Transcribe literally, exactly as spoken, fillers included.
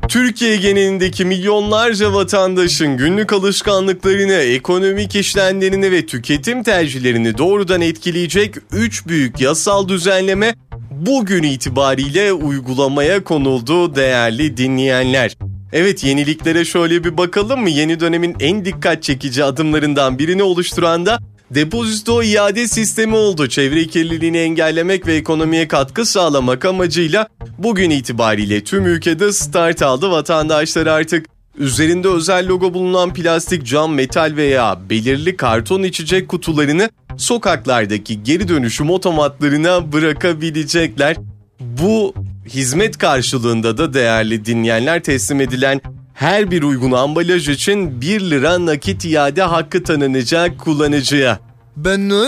Türkiye genelindeki milyonlarca vatandaşın günlük alışkanlıklarını, ekonomik işlemlerini ve tüketim tercihlerini doğrudan etkileyecek üç büyük yasal düzenleme bugün itibariyle uygulamaya konuldu değerli dinleyenler. Evet, yeniliklere şöyle bir bakalım mı? Yeni dönemin en dikkat çekici adımlarından birini oluşturan da depozito iade sistemi oldu. Çevre kirliliğini engellemek ve ekonomiye katkı sağlamak amacıyla bugün itibariyle tüm ülkede start aldı. Vatandaşlar artık üzerinde özel logo bulunan plastik, cam, metal veya belirli karton içecek kutularını sokaklardaki geri dönüşüm otomatlarına bırakabilecekler. Bu hizmet karşılığında da değerli dinleyenler teslim edilen her bir uygun ambalaj için bir lira nakit iade hakkı tanınacak kullanıcıya. Ben